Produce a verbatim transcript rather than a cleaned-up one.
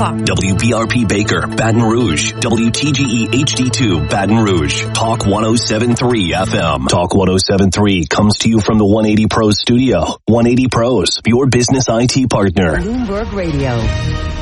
W B R P Baker, Baton Rouge. W T G E H D two, Baton Rouge. Talk one oh seven point three F M. Talk one oh seven point three comes to you from the one eighty Pros studio. one eighty Pros, your business I T partner. Bloomberg Radio.